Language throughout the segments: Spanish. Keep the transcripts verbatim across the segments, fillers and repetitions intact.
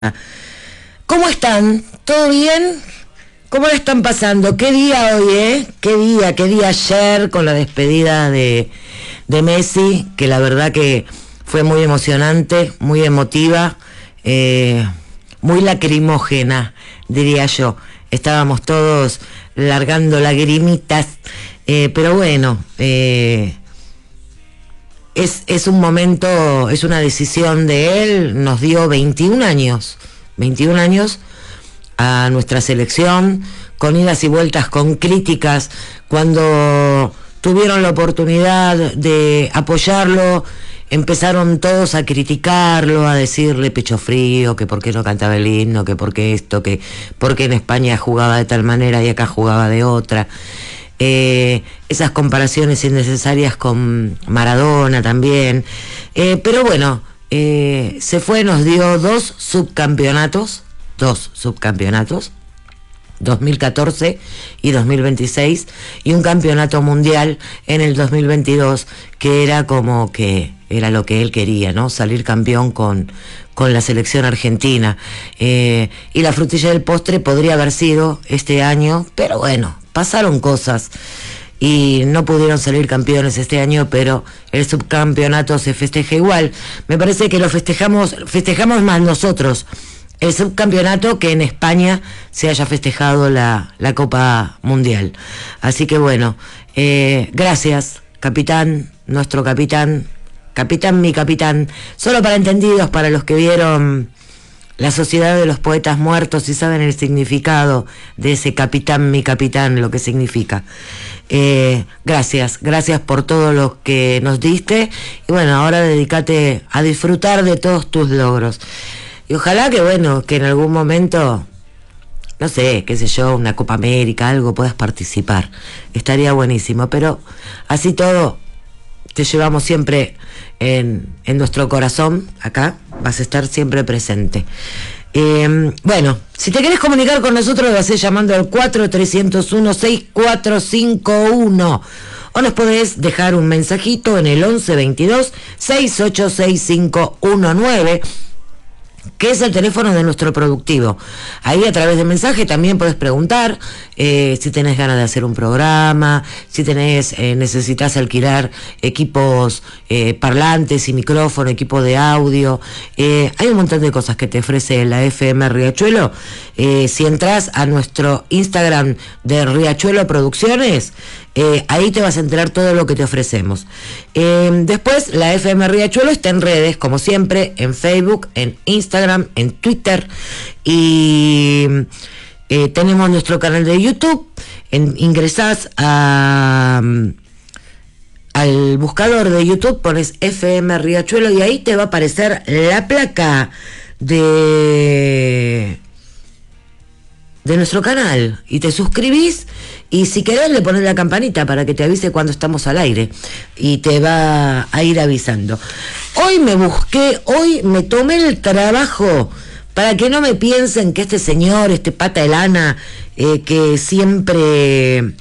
¿Cómo están? ¿Todo bien? ¿Cómo le están pasando? ¿Qué día hoy, eh? ¿Qué día? ¿Qué día ayer con la despedida de, de Messi? Que la verdad que fue muy emocionante, muy emotiva, eh, muy lacrimógena, diría yo. Estábamos todos largando lagrimitas, eh, pero bueno, eh, es, es un momento, es una decisión de él. Nos dio veintiún años, veintiún años a nuestra selección, con idas y vueltas, con críticas, cuando tuvieron la oportunidad de apoyarlo, empezaron todos a criticarlo, a decirle pecho frío, que por qué no cantaba el himno, que por qué esto, que por qué en España jugaba de tal manera y acá jugaba de otra. Eh, esas comparaciones innecesarias con Maradona también. Eh, pero bueno, eh, se fue, nos dio dos subcampeonatos, dos subcampeonatos, dos mil catorce y dos mil veintiséis, y un campeonato mundial en el dos mil veintidós, que era como que era lo que él quería, ¿no? Salir campeón con, con la selección argentina. Eh, y la frutilla del postre podría haber sido este año, pero bueno, pasaron cosas y no pudieron salir campeones este año, pero el subcampeonato se festeja igual. Me parece que lo festejamos, festejamos más nosotros el subcampeonato que en España se haya festejado la, la Copa Mundial. Así que bueno, eh, gracias, capitán, nuestro capitán, capitán, mi capitán. Solo para entendidos, para los que vieron La Sociedad de los Poetas Muertos y saben el significado de ese capitán, mi capitán, lo que significa. Eh, gracias, gracias por todo lo que nos diste. Y bueno, ahora dedícate a disfrutar de todos tus logros. Y ojalá que, bueno, que en algún momento, no sé, qué sé yo, una Copa América, algo, puedas participar. Estaría buenísimo, pero así todo, te llevamos siempre en, en nuestro corazón, acá, vas a estar siempre presente. Eh, bueno, si te querés comunicar con nosotros, lo haces llamando al cuatro tres cero uno seis cuatro cinco uno. O nos podés dejar un mensajito en el once veintidós sesenta y ocho sesenta y cinco diecinueve, que es el teléfono de nuestro productivo. Ahí a través de mensaje también podés preguntar eh, si tenés ganas de hacer un programa, si tenés, eh, necesitas alquilar equipos eh, parlantes y micrófono, equipo de audio. Eh, hay un montón de cosas que te ofrece la F M Riachuelo. Eh, si entras a nuestro Instagram de Riachuelo Producciones, Eh, ahí te vas a enterar todo lo que te ofrecemos. Eh, después, la F M Riachuelo está en redes, como siempre, en Facebook, en Instagram, en Twitter, y eh, tenemos nuestro canal de YouTube. En, ingresás a, al buscador de YouTube, pones F M Riachuelo y ahí te va a aparecer la placa de... de nuestro canal y te suscribís, y si querés le pones la campanita para que te avise cuando estamos al aire y te va a ir avisando. Hoy me busqué, hoy me tomé el trabajo para que no me piensen que este señor, este pata de lana, eh, que siempre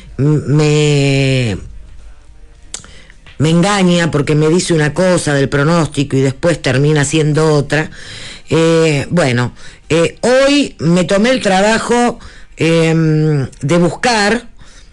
me me engaña porque me dice una cosa del pronóstico y después termina siendo otra. Eh, bueno, eh, hoy me tomé el trabajo eh, de buscar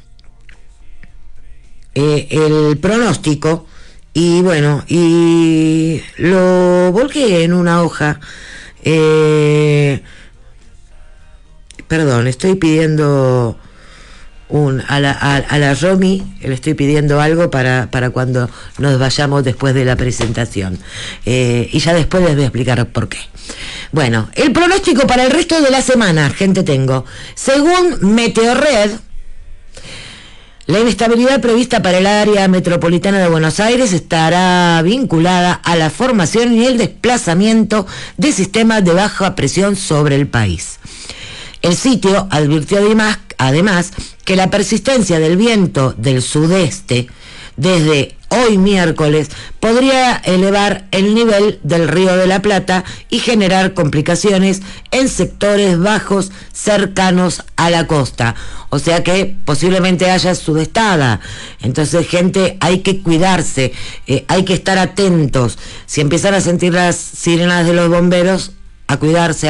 eh, el pronóstico, y bueno, y lo volqué en una hoja. Eh, perdón, estoy pidiendo un, a, la, a, a la Romy, le estoy pidiendo algo para, para cuando nos vayamos después de la presentación. Eh, y ya después les voy a explicar por qué. Bueno, el pronóstico para el resto de la semana, gente, tengo. Según Meteorred, la inestabilidad prevista para el área metropolitana de Buenos Aires estará vinculada a la formación y el desplazamiento de sistemas de baja presión sobre el país. El sitio advirtió además, además que la persistencia del viento del sudeste desde hoy miércoles podría elevar el nivel del Río de la Plata y generar complicaciones en sectores bajos cercanos a la costa. O sea que posiblemente haya sudestada. Entonces, gente, hay que cuidarse, eh, hay que estar atentos. Si empiezan a sentir las sirenas de los bomberos, a cuidarse.